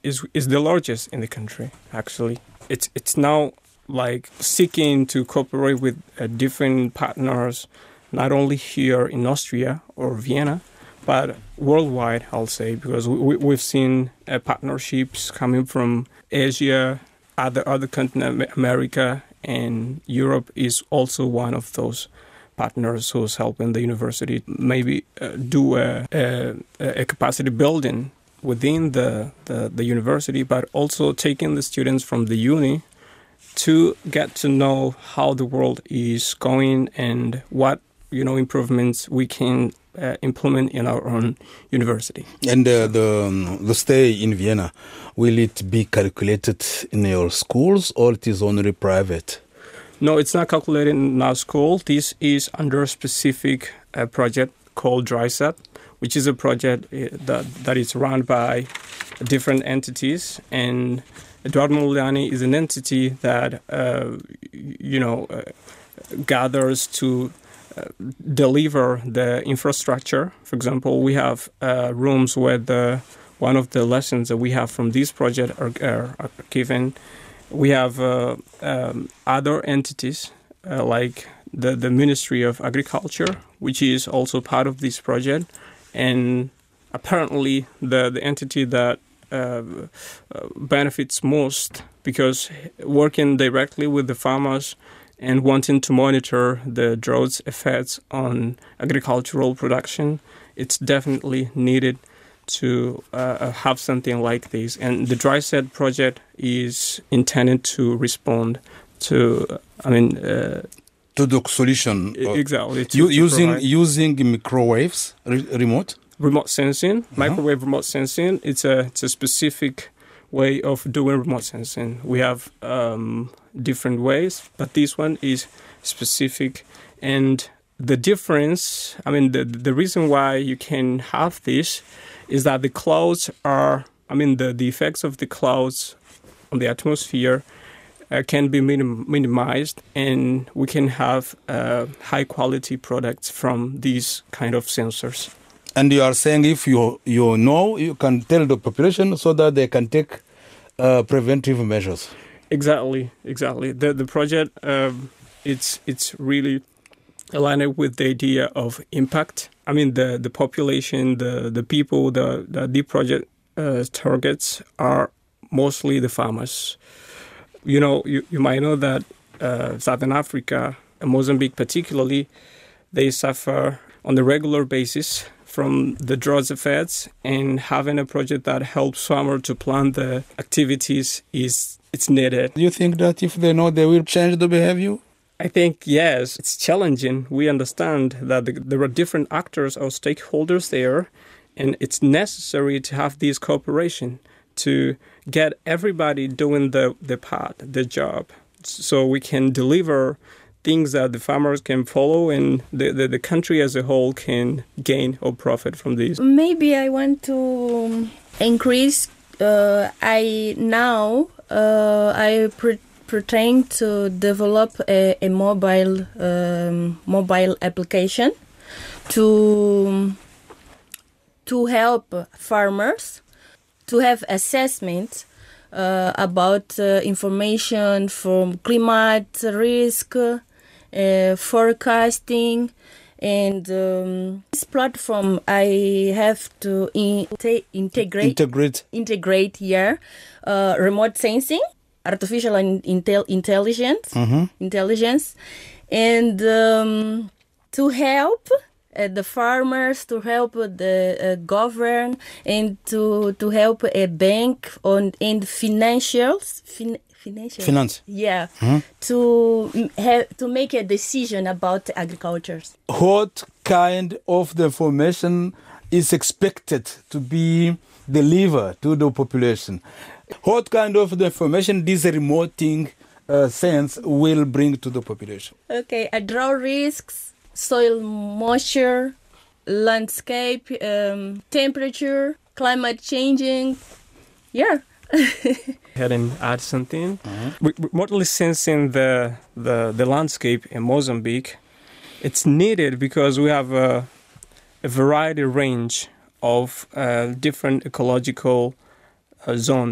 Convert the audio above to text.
is the largest in the country. Actually, it's now like seeking to cooperate with different partners, not only here in Austria or Vienna, but worldwide, I'll say, because we've seen partnerships coming from Asia, other continent, America, and Europe is also one of those partners who's helping the university maybe do a capacity building within the university, but also taking the students from the uni to get to know how the world is going and what improvements we can implement in our own university. And the stay in Vienna, will it be calculated in your schools or it is only private? No, it's not calculated in our school. This is under a specific project called DrySat, which is a project that is run by different entities. And Eduardo Mondlane is an entity that, gathers to deliver the infrastructure. For example, we have rooms where one of the lessons that we have from this project are given. We have other entities like the Ministry of Agriculture, which is also part of this project, and apparently the entity that benefits most, because working directly with the farmers and wanting to monitor the drought's effects on agricultural production, it's definitely needed to have something like this. And the DrySat project is intended to respond to, to the solution. Exactly. Using microwaves, remote sensing, microwave remote sensing. It's a specific way of doing remote sensing. We have different ways, but this one is specific. And the difference, the reason why you can have this is that the clouds are, the effects of the clouds on the atmosphere can be minimized, and we can have high quality products from these kind of sensors. And you are saying if you know, you can tell the population so that they can take preventive measures. Exactly. The project, it's really aligned with the idea of impact. The population, the people, the project targets are mostly the farmers. You might know that Southern Africa, and Mozambique particularly, they suffer on a regular basis from the drought effects, and having a project that helps farmers to plan the activities it's needed. Do you think that if they know, they will change the behavior? I think, yes, it's challenging. We understand that there are different actors or stakeholders there, and it's necessary to have this cooperation to get everybody doing the part, the job, so we can deliver things that the farmers can follow and the country as a whole can gain or profit from this. Maybe I want to increase. I pretending to develop a mobile application to help farmers to have assessment about information from climate risk, forecasting, and this platform I have to integrate here remote sensing, artificial intelligence, and to help the farmers, to help the government, and to help a bank and finance. Yeah, to make a decision about agriculture. What kind of the information is expected to be delivered to the population? What kind of the information this remoting sense will bring to the population? Okay, drought risks, soil moisture, landscape, temperature, climate changing. Yeah. Ahead and add something. Remotely sensing the landscape in Mozambique, it's needed because we have a variety range of different ecological zones.